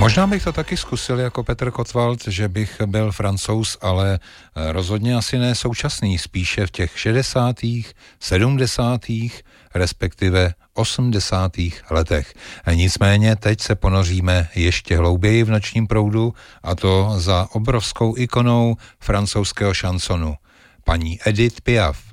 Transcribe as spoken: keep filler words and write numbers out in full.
Možná bych to taky zkusil jako Petr Kotwald, že bych byl Francouz, ale rozhodně asi ne současný, spíše v těch šedesátých, sedmdesátých, respektive osmdesátých letech. Nicméně teď se ponoříme ještě hlouběji v nočním proudu, a to za obrovskou ikonou francouzského šansonu, paní Edith Piaf.